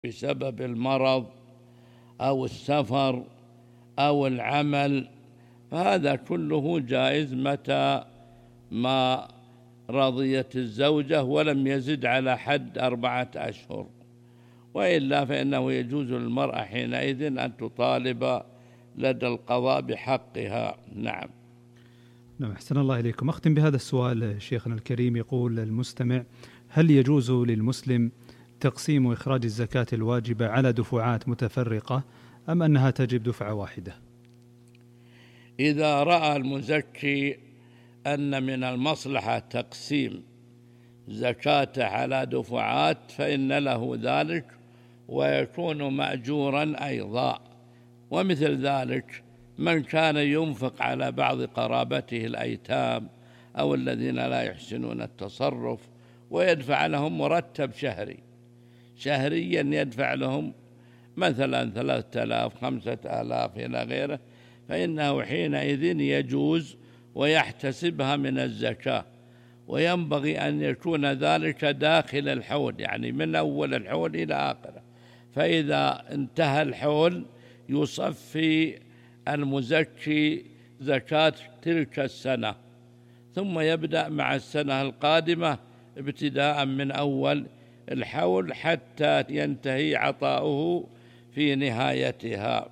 بسبب المرض أو السفر أو العمل، فهذا كله جائز متى ما رضيت الزوجة ولم يزد على حد 4 أشهر، وإلا فإنه يجوز للمرأة حينئذ أن تطالب لدى القضاء بحقها. نعم. نعم، أحسن الله إليكم. أختم بهذا السؤال شيخنا الكريم. يقول المستمع: هل يجوز للمسلم تقسيم إخراج الزكاة الواجبة على دفعات متفرقة أم أنها تجب دفعة واحدة؟ إذا رأى المزكي أن من المصلحة تقسيم زكاته على دفعات فإن له ذلك ويكون مأجورا أيضا. ومثل ذلك من كان ينفق على بعض قرابته الأيتام أو الذين لا يحسنون التصرف ويدفع لهم مرتب شهريا يدفع لهم مثلا 3000 5000 إلى غيره، فإنه حينئذ يجوز ويحتسبها من الزكاة، وينبغي أن يكون ذلك داخل الحول، يعني من أول الحول إلى آخره. فإذا انتهى الحول يصفي المزكي زكاة تلك السنة، ثم يبدأ مع السنة القادمة ابتداء من أول الحول حتى ينتهي عطاؤه في نهايتها.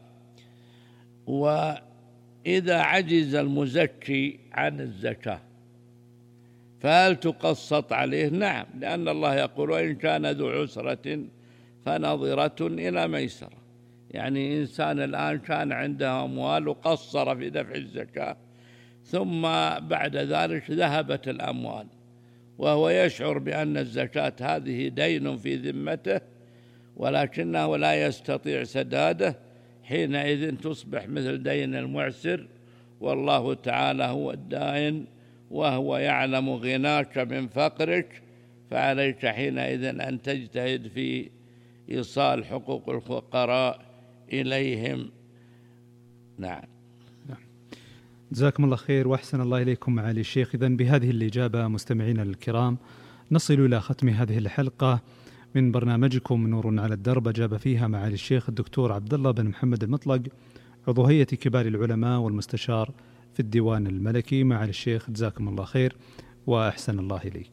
وإذا عجز المزكي عن الزكاة فهل تقسط عليه؟ نعم، لأن الله يقول: وإن كان ذو عسرة فنظرة إلى ميسرة. يعني إنسان الآن كان عنده أموال وقصر في دفع الزكاة، ثم بعد ذلك ذهبت الأموال وهو يشعر بأن الزكاة هذه دين في ذمته ولكنه لا يستطيع سداده، حينئذ تصبح مثل دين المعسر، والله تعالى هو الدائن وهو يعلم غناك من فقرك، فعليك حينئذ أن تجتهد في إيصال حقوق الفقراء إليهم. نعم. جزاكم الله خير وأحسن الله إليكم معالي الشيخ. إذن بهذه الإجابة مستمعينا الكرام نصل إلى ختم هذه الحلقة من برنامجكم نور على الدرب. أجاب فيها معالي الشيخ الدكتور عبد الله بن محمد المطلق، عضو هيئة كبار العلماء والمستشار في الديوان الملكي. معالي الشيخ جزاكم الله خير وأحسن الله إليك.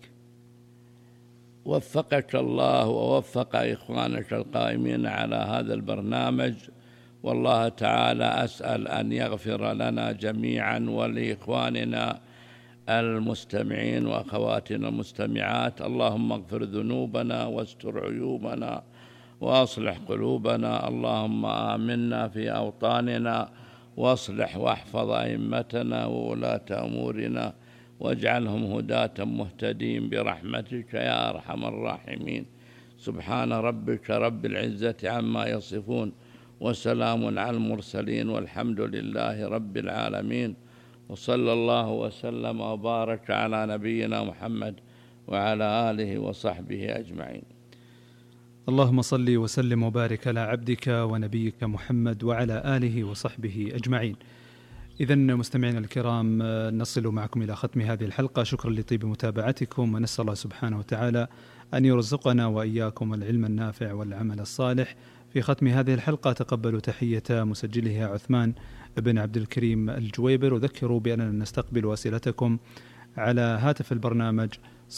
وفقك الله ووفق إخوانك القائمين على هذا البرنامج، والله تعالى أسأل أن يغفر لنا جميعا ولإخواننا المستمعين وأخواتنا المستمعات. اللهم اغفر ذنوبنا واستر عيوبنا وأصلح قلوبنا. اللهم آمنا في أوطاننا واصلح واحفظ أئمتنا وولاة أمورنا واجعلهم هداة مهتدين برحمتك يا أرحم الراحمين. سبحان ربك رب العزة عما يصفون وسلام على المرسلين والحمد لله رب العالمين، وصلى الله وسلم وبارك على نبينا محمد وعلى آله وصحبه أجمعين. اللهم صل وسلم وبارك على عبدك ونبيك محمد وعلى آله وصحبه أجمعين. إذن مستمعينا الكرام نصل معكم إلى ختم هذه الحلقة. شكرا لطيب متابعتكم، ونسأل الله سبحانه وتعالى أن يرزقنا وإياكم العلم النافع والعمل الصالح. في ختم هذه الحلقة تقبلوا تحية مسجلها عثمان بن عبد الكريم الجويبر. أذكروا بأننا نستقبل أسئلتكم على هاتف البرنامج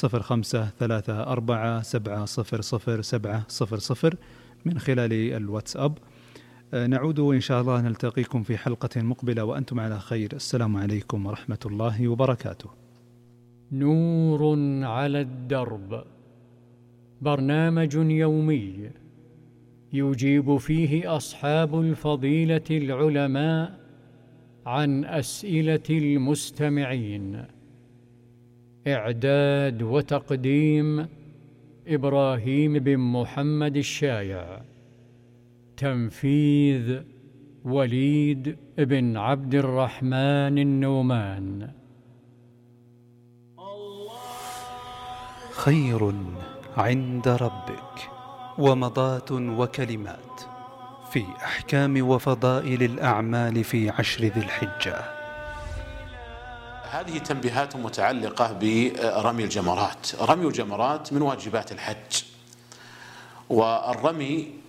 0534700700 من خلال الواتساب. نعود إن شاء الله نلتقيكم في حلقة مقبلة وأنتم على خير. السلام عليكم ورحمة الله وبركاته. نور على الدرب، برنامج يومي يجيب فيه أصحاب الفضيلة العلماء عن أسئلة المستمعين. إعداد وتقديم إبراهيم بن محمد الشايع. تنفيذ وليد بن عبد الرحمن النومان. خير عند ربك ومضات وكلمات في أحكام وفضائل الأعمال في 10 ذي الحجة. هذه تنبيهات متعلقة برمي الجمرات. رمي الجمرات من واجبات الحج، والرمي